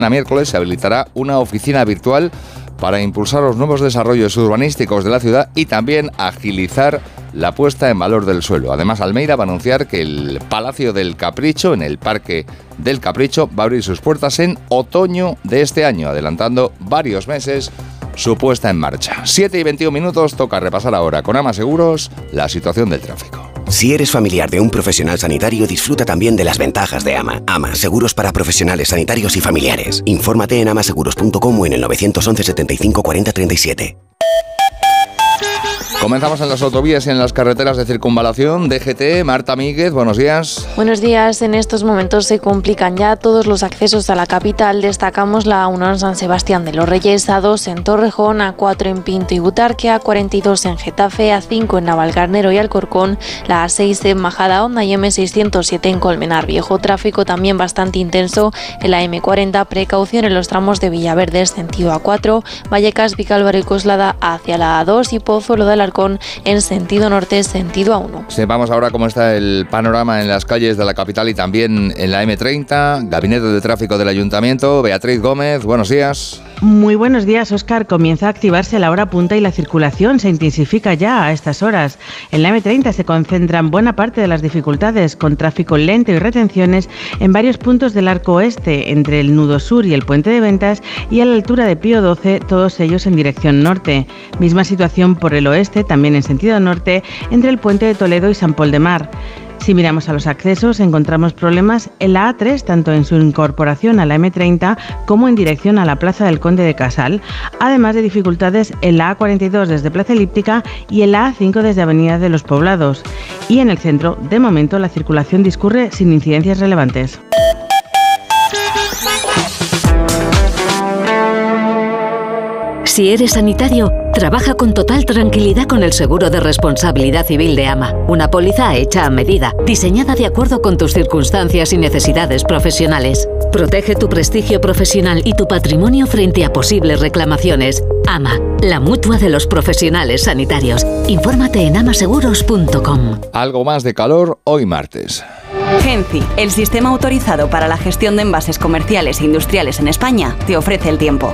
miércoles se habilitará una oficina virtual para impulsar los nuevos desarrollos urbanísticos de la ciudad y también agilizar la puesta en valor del suelo. Además, Almeida va a anunciar que el Palacio del Capricho, en el Parque del Capricho, va a abrir sus puertas en otoño de este año, adelantando varios meses su puesta en marcha. 7:21, toca repasar ahora con AMA Seguros la situación del tráfico. Si eres familiar de un profesional sanitario, disfruta también de las ventajas de AMA. AMA, seguros para profesionales sanitarios y familiares. Infórmate en amaseguros.com o en el 911 75 40 37. Comenzamos en las autovías y en las carreteras de circunvalación. DGT, Marta Míguez, buenos días. Buenos días. En estos momentos se complican ya todos los accesos a la capital. Destacamos la A1 en San Sebastián de los Reyes, A2 en Torrejón, A4 en Pinto y Butarque, A42 en Getafe, A5 en Navalcarnero y Alcorcón, la A6 en Majadahonda y M607 en Colmenar Viejo. Tráfico también bastante intenso en la M40. Precaución en los tramos de Villaverde sentido A4, Vallecas, Vicálvaro y Coslada hacia la A2 y Pozuelo de Alarcón en sentido norte, sentido A1. Sepamos ahora cómo está el panorama en las calles de la capital y también en la M30. Gabinete de Tráfico del Ayuntamiento, Beatriz Gómez, buenos días. Muy buenos días, Óscar. Comienza a activarse la hora punta y la circulación se intensifica ya a estas horas. En la M30 se concentran buena parte de las dificultades, con tráfico lento y retenciones en varios puntos del arco oeste, entre el nudo sur y el puente de Ventas, y a la altura de Pío XII, todos ellos en dirección norte. Misma situación por el oeste, también en sentido norte, entre el puente de Toledo y San Pol de Mar. Si miramos a los accesos, encontramos problemas en la A3, tanto en su incorporación a la M30 como en dirección a la Plaza del Conde de Casal, además de dificultades en la A42 desde Plaza Elíptica y en la A5 desde Avenida de los Poblados. Y en el centro, de momento, la circulación discurre sin incidencias relevantes. Si eres sanitario, trabaja con total tranquilidad con el seguro de responsabilidad civil de AMA. Una póliza hecha a medida, diseñada de acuerdo con tus circunstancias y necesidades profesionales. Protege tu prestigio profesional y tu patrimonio frente a posibles reclamaciones. AMA, la mutua de los profesionales sanitarios. Infórmate en amaseguros.com. Algo más de calor hoy martes. Genci, el sistema autorizado para la gestión de envases comerciales e industriales en España, te ofrece el tiempo.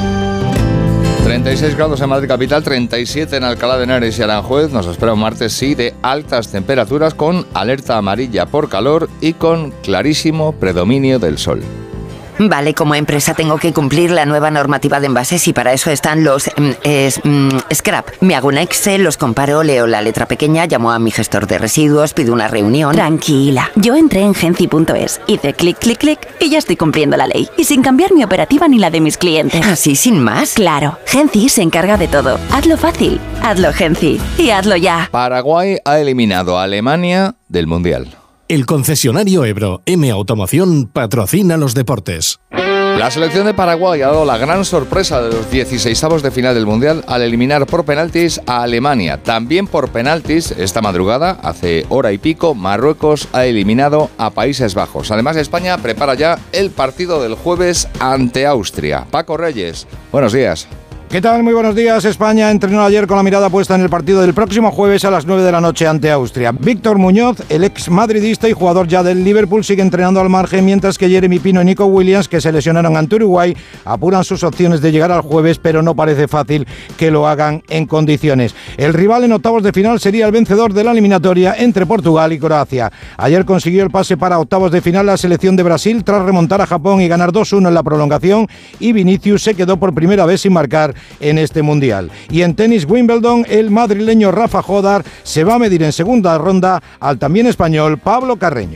36 grados en Madrid capital, 37 en Alcalá de Henares y Aranjuez. Nos espera un martes, sí, de altas temperaturas con alerta amarilla por calor y con clarísimo predominio del sol. Vale, como empresa tengo que cumplir la nueva normativa de envases y para eso están los scrap. Me hago un Excel, los comparo, leo la letra pequeña, llamo a mi gestor de residuos, pido una reunión. Tranquila, yo entré en genci.es, hice clic, clic, clic y ya estoy cumpliendo la ley. Y sin cambiar mi operativa ni la de mis clientes. ¿Así, sin más? Claro, Genci se encarga de todo. Hazlo fácil, hazlo Genci y hazlo ya. Paraguay ha eliminado a Alemania del Mundial. El concesionario Ebro M Automoción patrocina los deportes. La selección de Paraguay ha dado la gran sorpresa de los 16avos de final del Mundial al eliminar por penaltis a Alemania. También por penaltis, esta madrugada, hace hora y pico, Marruecos ha eliminado a Países Bajos. Además, España prepara ya el partido del jueves ante Austria. Paco Reyes, buenos días. ¿Qué tal? Muy buenos días. España entrenó ayer con la mirada puesta en el partido del próximo jueves a las 9 de la noche ante Austria. Víctor Muñoz, el ex madridista y jugador ya del Liverpool, sigue entrenando al margen, mientras que Jeremy Pino y Nico Williams, que se lesionaron ante Uruguay, apuran sus opciones de llegar al jueves, pero no parece fácil que lo hagan en condiciones. El rival en octavos de final sería el vencedor de la eliminatoria entre Portugal y Croacia. Ayer consiguió el pase para octavos de final la selección de Brasil tras remontar a Japón y ganar 2-1 en la prolongación, y Vinicius se quedó por primera vez sin marcar en este Mundial. Y en tenis Wimbledon, el madrileño Rafa Jodar se va a medir en segunda ronda al también español Pablo Carreño.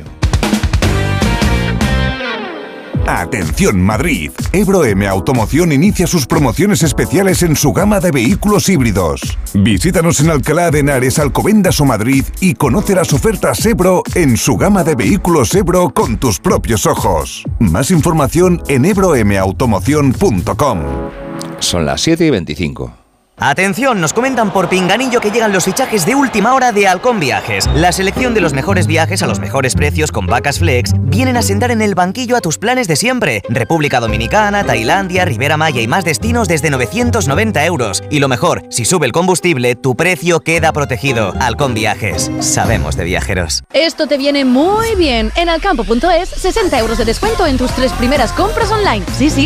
Atención Madrid, Ebro M Automoción inicia sus promociones especiales en su gama de vehículos híbridos. Visítanos en Alcalá de Henares, Alcobendas o Madrid y conoce las ofertas Ebro en su gama de vehículos Ebro con tus propios ojos. Más información en ebroemautomoción.com. Son las 7:25. Atención, nos comentan por pinganillo que llegan los fichajes de última hora de Halcón Viajes. La selección de los mejores viajes a los mejores precios con vacas flex vienen a sentar en el banquillo a tus planes de siempre. República Dominicana, Tailandia, Riviera Maya y más destinos desde 990 euros. Y lo mejor, si sube el combustible, tu precio queda protegido. Halcón Viajes. Sabemos de viajeros. Esto te viene muy bien. En alcampo.es, 60 euros de descuento en tus 3 primeras compras online. Sí,